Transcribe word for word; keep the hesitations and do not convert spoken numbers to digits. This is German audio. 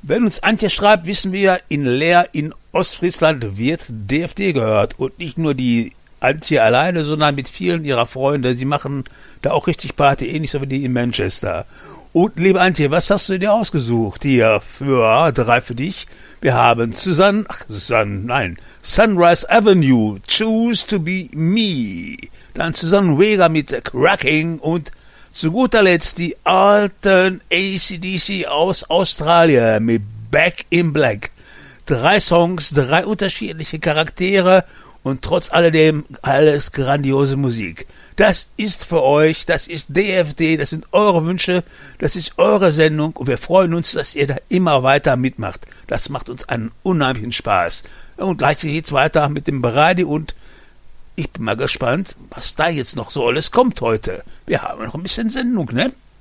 Wenn uns Antje schreibt, wissen wir, in Leer in Ostfriesland wird D F D gehört. Und nicht nur die Antje alleine, sondern mit vielen ihrer Freunde. Sie machen da auch richtig Party, ähnlich so wie die in Manchester. Und liebe Antje, was hast du dir ausgesucht hier für drei für dich? Wir haben Susanne, ach Susanne, nein, Sunrise Avenue, Choose to be Me. Dann Susanne Vega mit Cracking und zu guter Letzt die alten A C D C aus Australien mit Back in Black. Drei Songs, drei unterschiedliche Charaktere und trotz alledem alles grandiose Musik. Das ist für euch, das ist D F D, das sind eure Wünsche, das ist eure Sendung und wir freuen uns, dass ihr da immer weiter mitmacht. Das macht uns einen unheimlichen Spaß. Und gleich geht's weiter mit dem Bereidi und ich bin mal gespannt, was da jetzt noch so alles kommt heute. Wir haben noch ein bisschen Sendung, ne?